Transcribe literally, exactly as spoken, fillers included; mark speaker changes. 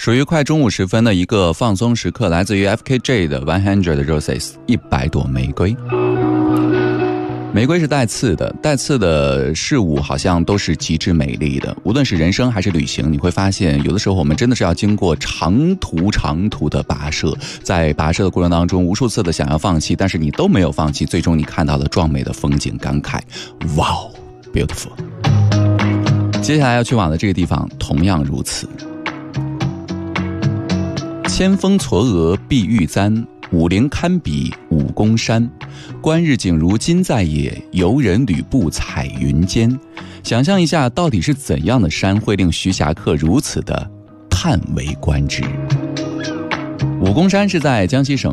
Speaker 1: 属于快中午时分的一个放松时刻，来自于 F K J 的 one hundred roses 一百朵玫瑰。玫瑰是带刺的，带刺的事物好像都是极致美丽的。无论是人生还是旅行，你会发现有的时候我们真的是要经过长途长途的跋涉，在跋涉的过程当中无数次的想要放弃，但是你都没有放弃，最终你看到了壮美的风景，感慨哇哦 beautiful。 接下来要去往的这个地方同样如此。千峰嵯峨碧玉簪，武陵堪比武功山。观日景如今在野，游人履步彩云间。想象一下，到底是怎样的山会令徐霞客如此的叹为观止？武功山是在江西省